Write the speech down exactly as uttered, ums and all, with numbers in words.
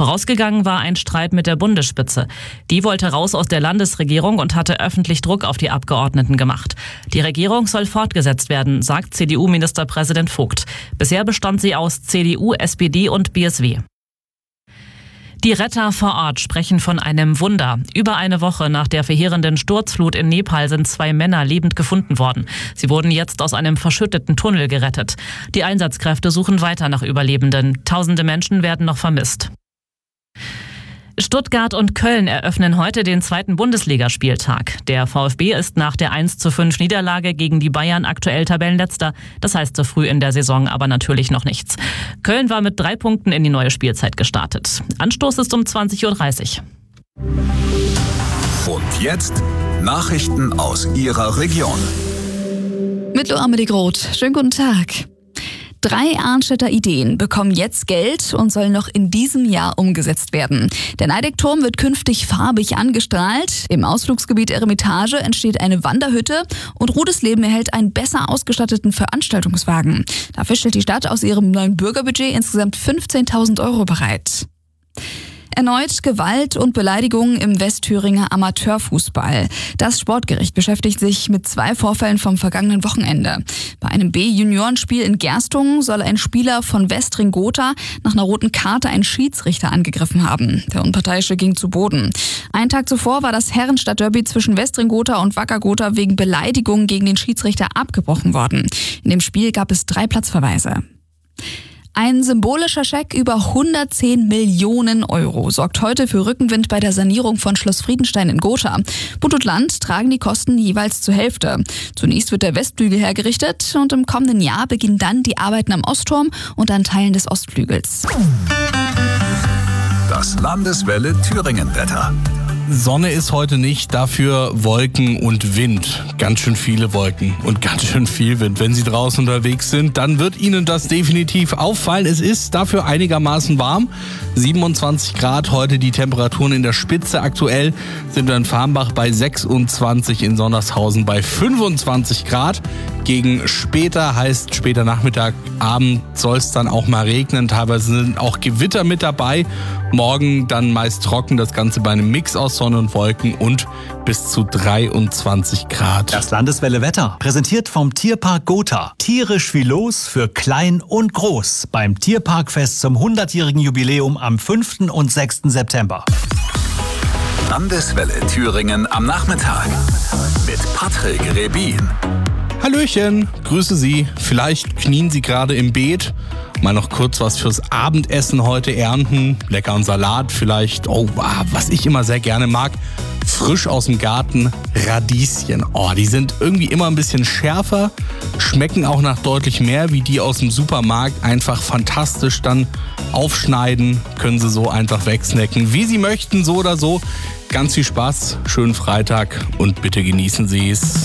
Vorausgegangen war ein Streit mit der Bundesspitze. Die wollte raus aus der Landesregierung und hatte öffentlich Druck auf die Abgeordneten gemacht. Die Regierung soll fortgesetzt werden, sagt C D U-Ministerpräsident Vogt. Bisher bestand sie aus C D U, S P D und B S W. Die Retter vor Ort sprechen von einem Wunder. Über eine Woche nach der verheerenden Sturzflut in Nepal sind zwei Männer lebend gefunden worden. Sie wurden jetzt aus einem verschütteten Tunnel gerettet. Die Einsatzkräfte suchen weiter nach Überlebenden. Tausende Menschen werden noch vermisst. Stuttgart und Köln eröffnen heute den zweiten Bundesligaspieltag. Der VfB ist nach der eins zu fünf Niederlage gegen die Bayern aktuell Tabellenletzter. Das heißt so früh in der Saison aber natürlich noch nichts. Köln war mit drei Punkten in die neue Spielzeit gestartet. Anstoß ist um zwanzig Uhr dreißig. Und jetzt Nachrichten aus Ihrer Region. Mit Amelie Groth. Schönen guten Tag. Drei Arnstädter Ideen bekommen jetzt Geld und sollen noch in diesem Jahr umgesetzt werden. Der Neideckturm wird künftig farbig angestrahlt. Im Ausflugsgebiet Eremitage entsteht eine Wanderhütte und Rudesleben erhält einen besser ausgestatteten Veranstaltungswagen. Dafür stellt die Stadt aus ihrem neuen Bürgerbudget insgesamt fünfzehntausend Euro bereit. Erneut Gewalt und Beleidigungen im Westthüringer Amateurfußball. Das Sportgericht beschäftigt sich mit zwei Vorfällen vom vergangenen Wochenende. Bei einem B-Juniorenspiel in Gerstungen soll ein Spieler von Westring-Gotha nach einer roten Karte einen Schiedsrichter angegriffen haben. Der Unparteiische ging zu Boden. Einen Tag zuvor war das Herrenstadt-Derby zwischen Westring-Gotha und Wacker Gotha wegen Beleidigungen gegen den Schiedsrichter abgebrochen worden. In dem Spiel gab es drei Platzverweise. Ein symbolischer Scheck über hundertzehn Millionen Euro sorgt heute für Rückenwind bei der Sanierung von Schloss Friedenstein in Gotha. Bund und Land tragen die Kosten jeweils zur Hälfte. Zunächst wird der Westflügel hergerichtet und im kommenden Jahr beginnen dann die Arbeiten am Ostturm und an Teilen des Ostflügels. Das Landeswelle Thüringen-Wetter. Sonne ist heute nicht, dafür Wolken und Wind. Ganz schön viele Wolken und ganz schön viel Wind. Wenn Sie draußen unterwegs sind, dann wird Ihnen das definitiv auffallen. Es ist dafür einigermaßen warm. siebenundzwanzig Grad heute die Temperaturen in der Spitze. Aktuell sind wir in Farmbach bei sechsundzwanzig, in Sondershausen bei fünfundzwanzig Grad. Gegen später heißt später Nachmittag, Abend soll es dann auch mal regnen. Teilweise sind auch Gewitter mit dabei. Morgen dann meist trocken, das Ganze bei einem Mix aus Sonne und Wolken und bis zu dreiundzwanzig Grad. Das Landeswelle Wetter, präsentiert vom Tierpark Gotha. Tierisch wie los für klein und groß. Beim Tierparkfest zum hundertjährigen Jubiläum am fünften und sechsten September. Landeswelle Thüringen am Nachmittag mit Patrick Rebin. Hallöchen, grüße Sie. Vielleicht knien Sie gerade im Beet. Mal noch kurz was fürs Abendessen heute ernten. Leckeren Salat vielleicht. Oh, was ich immer sehr gerne mag. Frisch aus dem Garten Radieschen. Oh, die sind irgendwie immer ein bisschen schärfer. Schmecken auch nach deutlich mehr wie die aus dem Supermarkt. Einfach fantastisch. Dann aufschneiden. Können Sie so einfach wegsnacken. Wie Sie möchten, so oder so. Ganz viel Spaß. Schönen Freitag und bitte genießen Sie es.